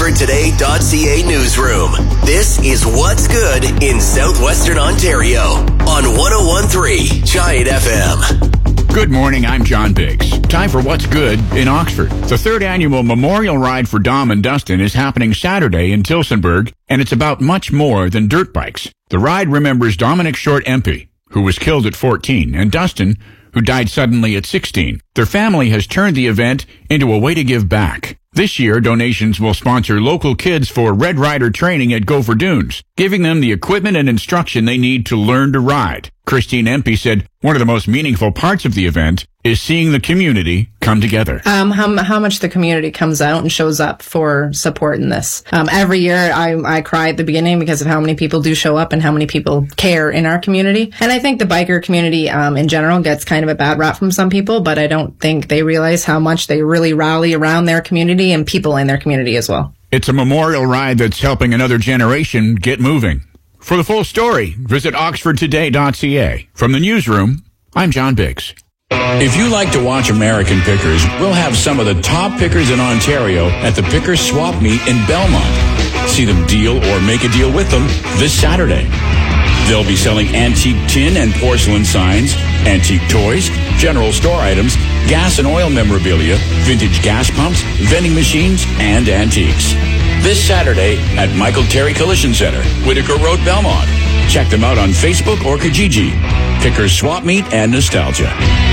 OxfordToday.ca newsroom. This is What's Good in Southwestern Ontario on 101.3 Giant FM. Good morning, I'm John Biggs. Time for What's Good in Oxford. The third annual Memorial Ride for Dom and Dustin is happening Saturday in Tillsonburg, and it's about much more than dirt bikes. The ride remembers Dominic Short Empey, who was killed at 14, and Dustin, who died suddenly at 16. Their family has turned the event into a way to give back. This year, donations will sponsor local kids for Red Rider training at Gopher Dunes, giving them the equipment and instruction they need to learn to ride. Christine Empey said one of the most meaningful parts of the event is seeing the community come together. How much the community comes out and shows up for support in this. Every year I cry at the beginning because of how many people do show up and how many people care in our community. And I think the biker community in general gets kind of a bad rap from some people, but I don't think they realize how much they really rally around their community and people in their community as well. It's a memorial ride that's helping another generation get moving. For the full story, visit OxfordToday.ca. From the newsroom, I'm John Biggs. If you like to watch American pickers, we'll have some of the top pickers in Ontario at the Pickers Swap Meet in Belmont. See them deal or make a deal with them this Saturday. They'll be selling antique tin and porcelain signs, antique toys, general store items, gas and oil memorabilia, vintage gas pumps, vending machines, and antiques. This Saturday at Michael Terry Collision Center, Whitaker Road, Belmont. Check them out on Facebook or Kijiji. Pickers Swap Meet and Nostalgia.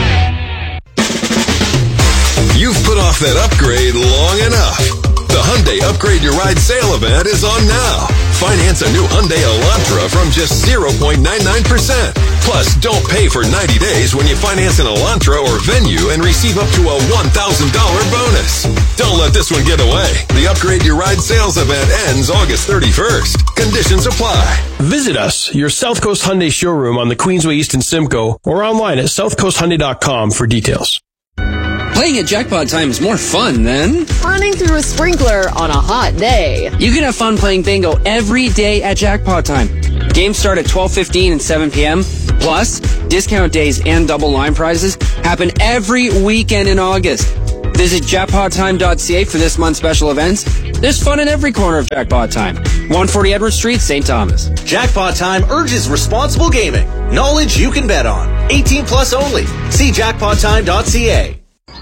You've put off that upgrade long enough. The Hyundai Upgrade Your Ride sale event is on now. Finance a new Hyundai Elantra from just 0.99%. Plus, don't pay for 90 days when you finance an Elantra or Venue and receive up to a $1,000 bonus. Don't let this one get away. The Upgrade Your Ride sales event ends August 31st. Conditions apply. Visit us, your South Coast Hyundai showroom on the Queensway East in Simcoe, or online at southcoasthyundai.com for details. Playing at Jackpot Time is more fun than running through a sprinkler on a hot day. You can have fun playing bingo every day at Jackpot Time. Games start at 12:15 and 7 p.m. Plus, discount days and double line prizes happen every weekend in August. Visit jackpottime.ca for this month's special events. There's fun in every corner of Jackpot Time. 140 Edward Street, St. Thomas. Jackpot Time urges responsible gaming. Knowledge you can bet on. 18 plus only. See jackpottime.ca.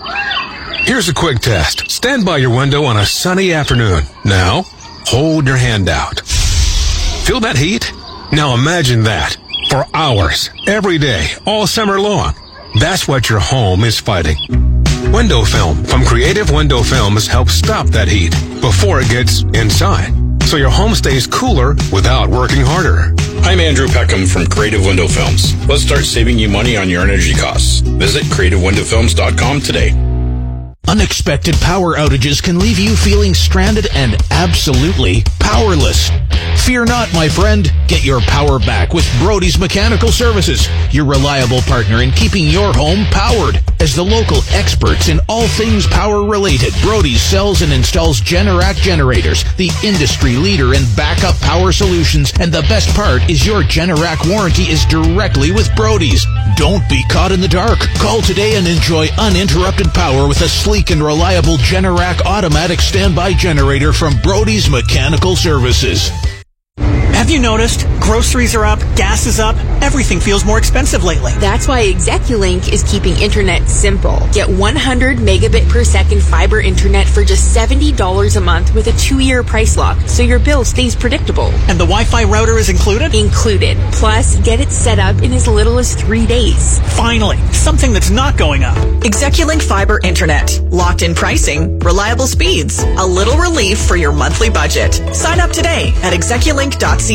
Here's a quick test. Stand by your window on a sunny afternoon. Now, hold your hand out. Feel that heat? Now imagine that. For hours, every day, all summer long. That's what your home is fighting. Window film from Creative Window Films helps stop that heat before it gets inside, so your home stays cooler without working harder. I'm Andrew Peckham from Creative Window Films. Let's start saving you money on your energy costs. Visit creativewindowfilms.com today. Unexpected power outages can leave you feeling stranded and absolutely powerless. Fear not, my friend. Get your power back with Brody's Mechanical Services, your reliable partner in keeping your home powered. As the local experts in all things power-related, Brody's sells and installs Generac generators, the industry leader in backup power solutions, and the best part is your Generac warranty is directly with Brody's. Don't be caught in the dark. Call today and enjoy uninterrupted power with a sleek and reliable Generac automatic standby generator from Brody's Mechanical Services. Have you noticed? Groceries are up, gas is up, everything feels more expensive lately. That's why Execulink is keeping internet simple. Get 100 megabit per second fiber internet for just $70 a month with a 2-year price lock, so your bill stays predictable. And the Wi-Fi router is included? Included. Plus, get it set up in as little as 3 days. Finally, something that's not going up. Execulink Fiber Internet. Locked-in pricing, reliable speeds, a little relief for your monthly budget. Sign up today at execulink.ca.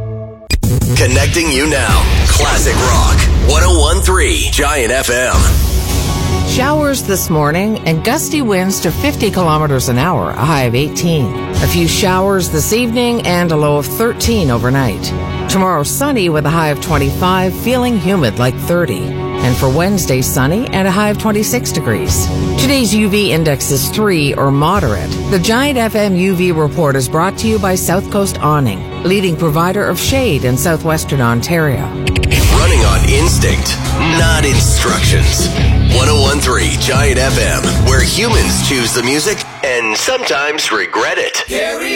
Connecting you now. Classic Rock. 101.3 Giant FM. Showers this morning and gusty winds to 50 kilometers an hour, a high of 18. A few showers this evening and a low of 13 overnight. Tomorrow sunny with a high of 25, feeling humid like 30. And for Wednesday, sunny and a high of 26 degrees. Today's UV index is 3 or moderate. The Giant FM UV report is brought to you by South Coast Awning, leading provider of shade in southwestern Ontario. Running on instinct, not instructions. 101.3 Giant FM, where humans choose the music and sometimes regret it.